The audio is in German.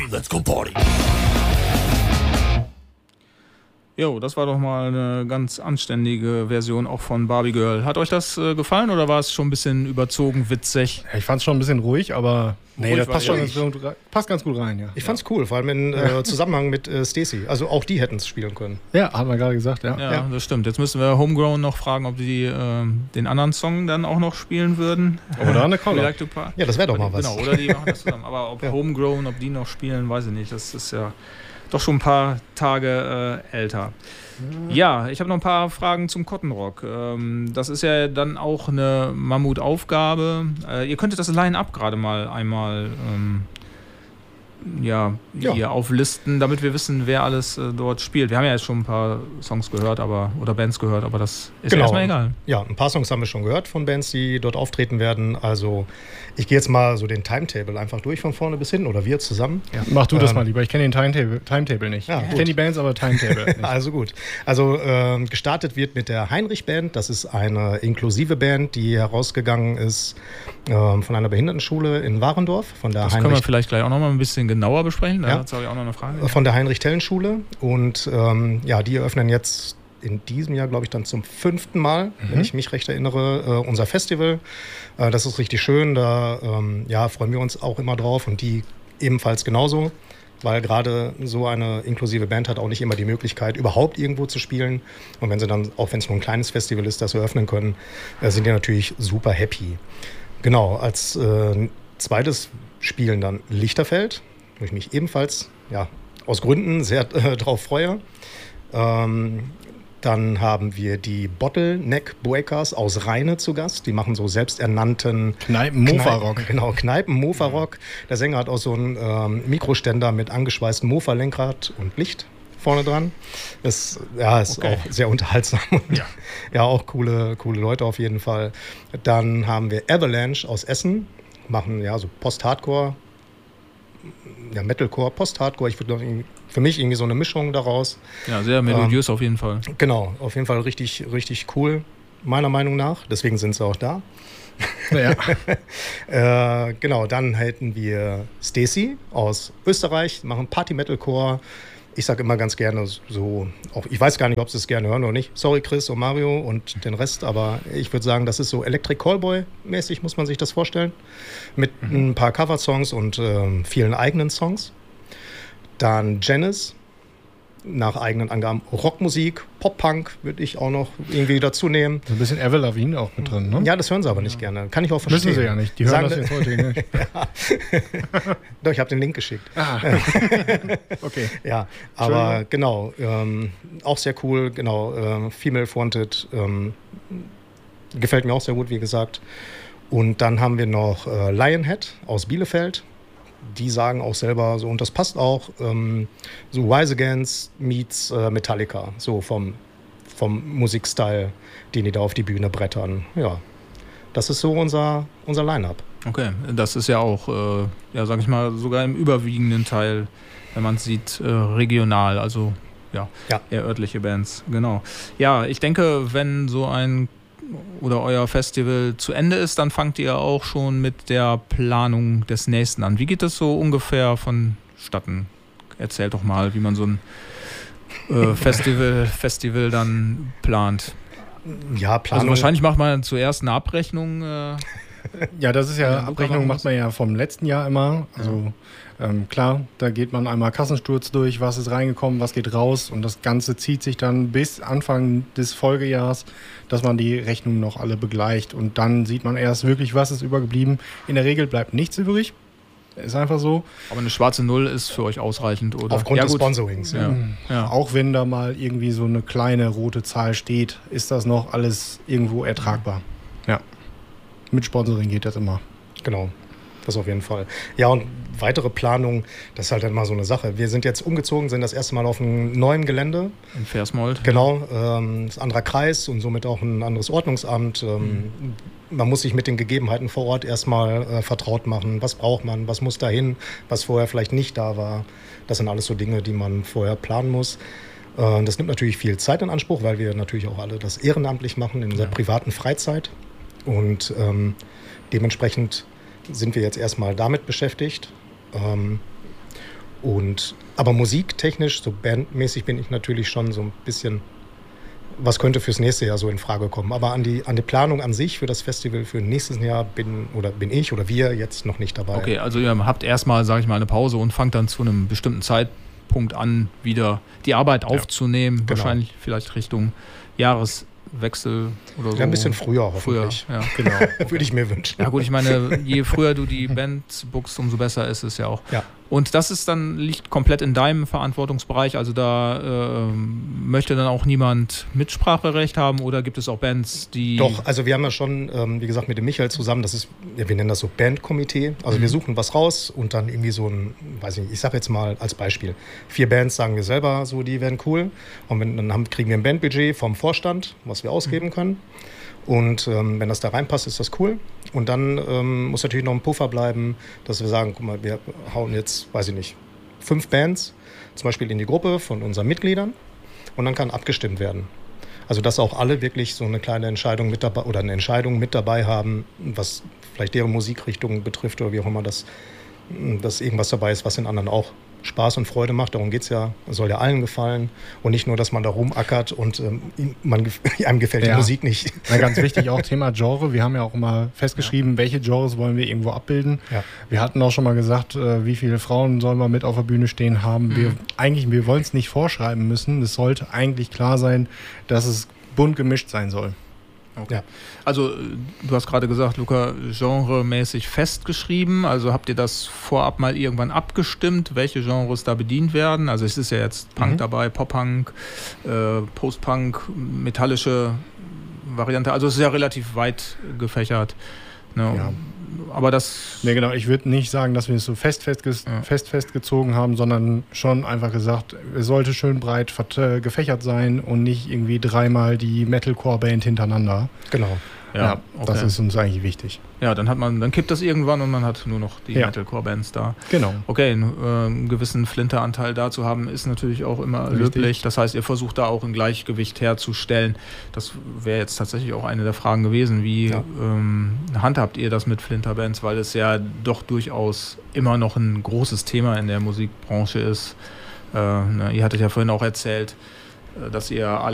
let's go party. Jo, das war doch mal eine ganz anständige Version auch von Barbie Girl. Hat euch das gefallen oder war es schon ein bisschen überzogen, witzig? Ja, ich fand es schon ein bisschen ruhig, aber nee, das passt schon passt ganz gut rein, ja. Ich fand's cool, vor allem in Zusammenhang mit Stacey. Also auch die hätten es spielen können. Ja, haben wir gerade gesagt, ja. Ja, das stimmt. Jetzt müssen wir Homegrown noch fragen, ob die den anderen Song dann auch noch spielen würden. Oder eine Collab. Like to Party. Ja, das wäre doch mal was. Genau, oder die machen das zusammen. Aber ob Homegrown, ob die noch spielen, weiß ich nicht. Das ist ja doch schon ein paar Tage älter. Ja, ich habe noch ein paar Fragen zum Cotton-Rock. Das ist ja dann auch eine Mammutaufgabe. Ihr könntet das Line-Up gerade mal einmal hier auflisten, damit wir wissen, wer alles dort spielt. Wir haben ja jetzt schon ein paar Songs gehört, oder Bands gehört, aber das ist ja erstmal egal. Ja, ein paar Songs haben wir schon gehört von Bands, die dort auftreten werden. Also ich gehe jetzt mal so den Timetable einfach durch von vorne bis hin oder wir zusammen. Ja. Mach du das mal lieber, ich kenne den Timetable nicht. Ja, ich kenne die Bands, aber Timetable nicht. Also gut. Also gestartet wird mit der Heinrich-Band. Das ist eine inklusive Band, die herausgegangen ist von einer Behindertenschule in Warendorf. Das können wir vielleicht gleich auch noch mal ein bisschen genauer besprechen. Da habe ich auch noch eine Frage. Von der Heinrich-Tellen-Schule. Und die eröffnen jetzt in diesem Jahr, glaube ich, dann zum 5. Mal, wenn ich mich recht erinnere, unser Festival. Das ist richtig schön. Da freuen wir uns auch immer drauf. Und die ebenfalls genauso. Weil gerade so eine inklusive Band hat auch nicht immer die Möglichkeit, überhaupt irgendwo zu spielen. Und wenn sie dann, auch wenn es nur ein kleines Festival ist, das eröffnen können, sind die natürlich super happy. Genau, als zweites spielen dann Lichterfeld, wo ich mich ebenfalls aus Gründen sehr drauf freue. Dann haben wir die Bottleneck Breakers aus Rheine zu Gast. Die machen so selbsternannten Kneipen-Mofa-Rock. Genau, Kneipen-Mofa-Rock. Der Sänger hat auch so einen Mikroständer mit angeschweißtem Mofa-Lenkrad und Licht vorne dran. Ist auch sehr unterhaltsam. Und auch coole Leute auf jeden Fall. Dann haben wir Avalanche aus Essen. Machen so Post-Hardcore, Metalcore, Post-Hardcore. Ich würde für mich irgendwie so eine Mischung daraus. Ja, sehr melodiös auf jeden Fall. Genau, auf jeden Fall richtig, richtig cool, meiner Meinung nach. Deswegen sind sie auch da. Ja. Genau, dann hätten wir Stacey aus Österreich, machen Party-Metalcore. Ich sage immer ganz gerne so, auch ich weiß gar nicht, ob sie es gerne hören oder nicht. Sorry Chris und Mario und den Rest, aber ich würde sagen, das ist so Electric Callboy-mäßig, muss man sich das vorstellen. Mit ein paar Cover-Songs und vielen eigenen Songs. Dann Janice, nach eigenen Angaben Rockmusik, Pop-Punk würde ich auch noch irgendwie dazu nehmen. So ein bisschen Avril Lavigne auch mit drin, ne? Ja, das hören sie aber nicht gerne. Kann ich auch verstehen. Müssen sie ja nicht. Die hören das jetzt heute nicht. Doch, ich habe den Link geschickt. Okay. Ja, aber genau, auch sehr cool. Genau, Female Fronted, gefällt mir auch sehr gut, wie gesagt. Und dann haben wir noch Lionhead aus Bielefeld. Die sagen auch selber so, und das passt auch, so Rise Against meets Metallica, so vom Musikstyle, den die da auf die Bühne brettern. Ja, das ist so unser Line-Up. Okay, das ist ja auch, sag ich mal, sogar im überwiegenden Teil, wenn man es sieht, regional, also eher örtliche Bands, genau. Ja, ich denke, wenn so ein oder euer Festival zu Ende ist, dann fangt ihr auch schon mit der Planung des nächsten an. Wie geht das so ungefähr vonstatten? Erzählt doch mal, wie man so ein Festival dann plant. Ja, Planung. Also wahrscheinlich macht man zuerst eine Abrechnung. Ja, das ist Abrechnung macht man ja vom letzten Jahr immer. Also klar, da geht man einmal Kassensturz durch, was ist reingekommen, was geht raus, und das Ganze zieht sich dann bis Anfang des Folgejahres, dass man die Rechnungen noch alle begleicht, und dann sieht man erst wirklich, was ist übergeblieben. In der Regel bleibt nichts übrig. Ist einfach so. Aber eine schwarze Null ist für euch ausreichend, oder? Aufgrund des Sponsorings. Ja. Auch wenn da mal irgendwie so eine kleine rote Zahl steht, ist das noch alles irgendwo ertragbar. Ja. Mit Sponsoring geht das immer. Genau, das auf jeden Fall. Ja, und weitere Planung, das ist halt immer so eine Sache. Wir sind jetzt umgezogen, sind das erste Mal auf einem neuen Gelände. In Versmold. Genau, das ist ein anderer Kreis und somit auch ein anderes Ordnungsamt. Man muss sich mit den Gegebenheiten vor Ort erstmal vertraut machen. Was braucht man, was muss dahin, was vorher vielleicht nicht da war. Das sind alles so Dinge, die man vorher planen muss. Das nimmt natürlich viel Zeit in Anspruch, weil wir natürlich auch alle das ehrenamtlich machen in unserer privaten Freizeit. Und dementsprechend sind wir jetzt erstmal damit beschäftigt. Aber musiktechnisch, so bandmäßig bin ich natürlich schon so ein bisschen, was könnte fürs nächste Jahr so in Frage kommen. Aber an die Planung an sich für das Festival für nächstes Jahr bin ich oder wir jetzt noch nicht dabei. Okay, also ihr habt erstmal, sage ich mal, eine Pause und fangt dann zu einem bestimmten Zeitpunkt an, wieder die Arbeit aufzunehmen. Genau. Wahrscheinlich vielleicht Richtung Jahreswechsel oder so. Ja, ein bisschen früher hoffentlich. Ja, genau. Okay. Würde ich mir wünschen. Ja gut, ich meine, je früher du die Band bookst, umso besser ist es ja auch. Ja. Und das liegt komplett in deinem Verantwortungsbereich, also da möchte dann auch niemand Mitspracherecht haben oder gibt es auch Bands, die... Doch, also wir haben ja schon, wie gesagt, mit dem Michael zusammen, wir nennen das so Bandkomitee, also wir suchen was raus und dann irgendwie so weiß nicht, ich sag jetzt mal als Beispiel, 4 Bands sagen wir selber, so die wären cool und dann kriegen wir ein Bandbudget vom Vorstand, was wir ausgeben können. Und wenn das da reinpasst, ist das cool. Und dann muss natürlich noch ein Puffer bleiben, dass wir sagen, guck mal, wir hauen jetzt, weiß ich nicht, 5 Bands zum Beispiel in die Gruppe von unseren Mitgliedern und dann kann abgestimmt werden. Also dass auch alle wirklich so eine kleine Entscheidung mit dabei oder eine Entscheidung mit dabei haben, was vielleicht deren Musikrichtung betrifft oder wie auch immer, dass irgendwas dabei ist, was den anderen auch Spaß und Freude macht. Darum geht es ja, soll ja allen gefallen und nicht nur, dass man da rumackert und einem gefällt die Musik nicht. Ja, ganz wichtig auch Thema Genre. Wir haben ja auch immer festgeschrieben, welche Genres wollen wir irgendwo abbilden. Ja. Wir hatten auch schon mal gesagt, wie viele Frauen sollen wir mit auf der Bühne stehen haben. Wir wollen es nicht vorschreiben müssen. Es sollte eigentlich klar sein, dass es bunt gemischt sein soll. Okay. Ja. Also du hast gerade gesagt, Luca, genremäßig festgeschrieben. Also habt ihr das vorab mal irgendwann abgestimmt, welche Genres da bedient werden? Also es ist ja jetzt Punk dabei, Pop-Punk, Post-Punk, metallische Variante. Also es ist ja relativ weit gefächert. Ne? Ja. Aber das... Ne, genau. Ich würde nicht sagen, dass wir es so festgezogen haben, sondern schon einfach gesagt, es sollte schön breit gefächert sein und nicht irgendwie 3-mal die Metalcore-Band hintereinander. Genau. Ja, okay. Das ist uns eigentlich wichtig. Ja, dann kippt das irgendwann und man hat nur noch die Metalcore-Bands da. Genau. Okay, einen gewissen Flinteranteil da zu haben, ist natürlich auch immer löblich. Das heißt, ihr versucht da auch ein Gleichgewicht herzustellen. Das wäre jetzt tatsächlich auch eine der Fragen gewesen. Wie handhabt ihr das mit Flinterbands? Weil es ja doch durchaus immer noch ein großes Thema in der Musikbranche ist. Ihr hattet ja vorhin auch erzählt, dass ihr